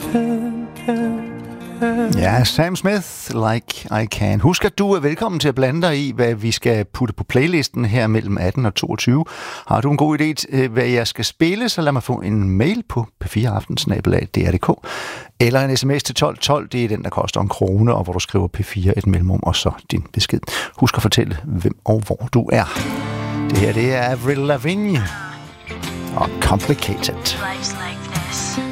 Ja, Sam Smith, Like I Can. Husk, at du er velkommen til at blande dig i, hvad vi skal putte på playlisten her mellem 18 og 22. Har du en god idé til, hvad jeg skal spille, så lad mig få en mail på p4aften@dr.dk eller en sms til 1212. Det er den, der koster 1 krone, og hvor du skriver P4 et mellemrum, og så din besked. Husk at fortælle, hvem og hvor du er. Det her, det er Avril Lavigne og Complicated. Life's like